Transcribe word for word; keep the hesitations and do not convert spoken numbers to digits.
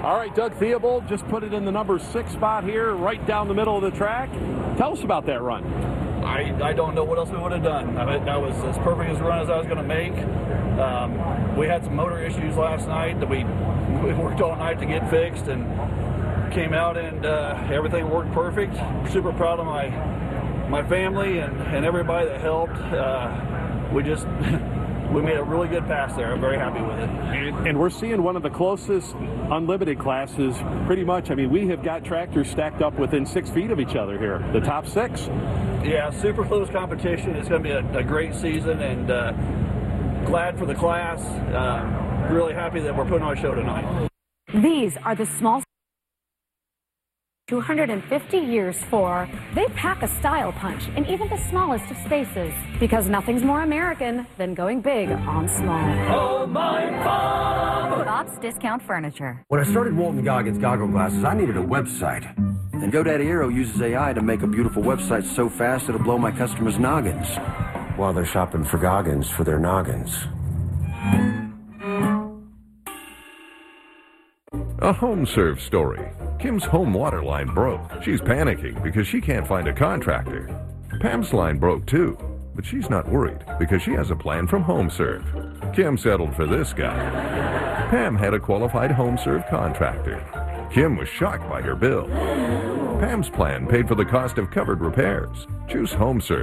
All right, Doug Theobald just put it in the number six spot here, right down the middle of the track. Tell us about that run. I, I don't know what else we would have done. I mean, that was as perfect as a run as I was going to make. Um, we had some motor issues last night that we, we worked all night to get fixed, and came out and uh, everything worked perfect. Super proud of my my family and, and everybody that helped. Uh, we just we made a really good pass there. I'm very happy with it. And, and we're seeing one of the closest unlimited classes pretty much. I mean, we have got tractors stacked up within six feet of each other here, the top six. Yeah, super close competition. It's going to be a, a great season, and uh, glad for the class. Uh, really happy that we're putting on a show tonight. These are the small two hundred fifty years for. They pack a style punch in even the smallest of spaces, because nothing's more American than going big on small. Oh, my Bob! Bob's Discount Furniture. When I started Walton Goggins Goggle Glasses, I needed a website. And GoDaddy Aero uses A I to make a beautiful website so fast it'll blow my customers' noggins while they're shopping for Goggins for their noggins. A HomeServe story. Kim's home water line broke. She's panicking because she can't find a contractor. Pam's line broke too, but she's not worried because she has a plan from HomeServe. Kim settled for this guy. Pam had a qualified HomeServe contractor. Kim was shocked by her bill. Pam's plan paid for the cost of covered repairs. Choose HomeServe.